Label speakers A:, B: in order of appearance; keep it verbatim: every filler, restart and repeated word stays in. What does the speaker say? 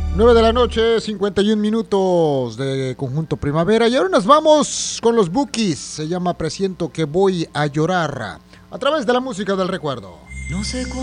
A: nueve de la noche, cincuenta y un minutos de Conjunto Primavera. Y ahora nos vamos con los Bukis. Se llama Presiento que voy a llorar. A través de la música del recuerdo.
B: No sé